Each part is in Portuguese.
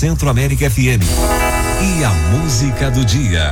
Centro América FM. E a música do dia.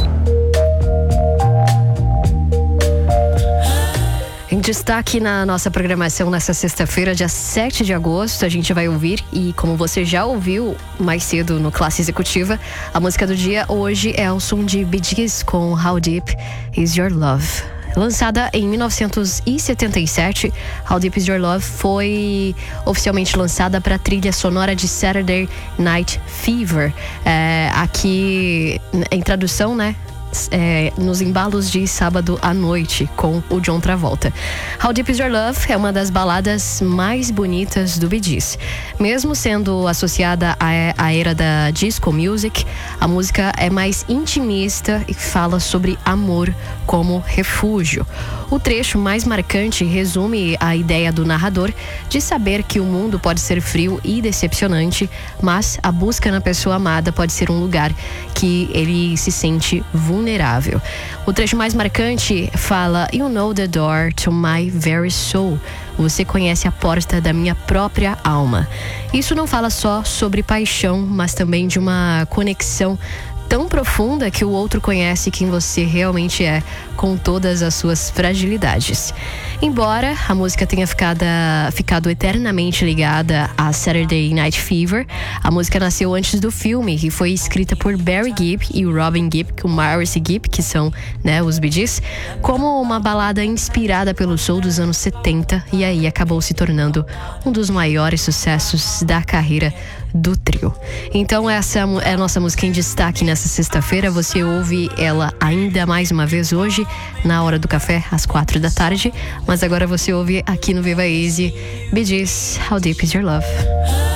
Em destaque na nossa programação nessa sexta-feira, dia 7 de agosto, a gente vai ouvir, e como você já ouviu mais cedo no Classe Executiva, a música do dia hoje é o som de Bee Gees com How Deep Is Your Love. Lançada em 1977, How Deep Is Your Love foi oficialmente lançada para a trilha sonora de Saturday Night Fever. Aqui, em tradução, né? Nos embalos de sábado à noite, com o John Travolta. How Deep Is Your Love é uma das baladas mais bonitas do Bee Gees. Mesmo sendo associada à era da disco music, a música é mais intimista e fala sobre amor como refúgio. O trecho mais marcante resume a ideia do narrador de saber que o mundo pode ser frio e decepcionante, mas a busca na pessoa amada pode ser um lugar que ele se sente vulnerável. O trecho mais marcante fala: You know the door to my very soul. Você conhece a porta da minha própria alma. Isso não fala só sobre paixão, mas também de uma conexão tão profunda que o outro conhece quem você realmente é, com todas as suas fragilidades. Embora a música tenha ficado eternamente ligada a Saturday Night Fever, a música nasceu antes do filme e foi escrita por Barry Gibb e Robin Gibb, com Maurice Gibb, que são, né, os Bee Gees, como uma balada inspirada pelo soul dos anos 70, e aí acabou se tornando um dos maiores sucessos da carreira do trio. Então essa é a nossa música em destaque nessa sexta-feira. Você ouve ela ainda mais uma vez hoje, na hora do café, às 4 da tarde. Mas agora você ouve aqui no Viva Easy, Bee Gees, How Deep Is Your Love.